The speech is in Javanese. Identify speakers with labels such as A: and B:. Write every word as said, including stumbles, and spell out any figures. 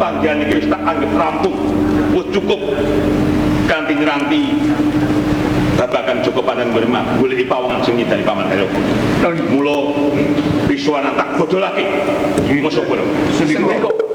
A: panggilan iki wis tak anggap rampung, wis cukup kanthi nyranti babagan Joko Pandhan Burma goleki pawongan sing nyidani Paman Dayogo. Mula pisuwanan tak bodolake musuh kono.